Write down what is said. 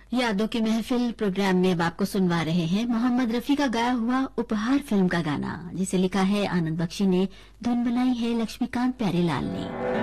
यादों की महफिल प्रोग्राम में अब आपको सुनवा रहे हैं मोहम्मद रफी का गाया हुआ उपहार फिल्म का गाना, जिसे लिखा है आनंद बख्शी ने, धुन बनाई है लक्ष्मीकांत प्यारेलाल ने।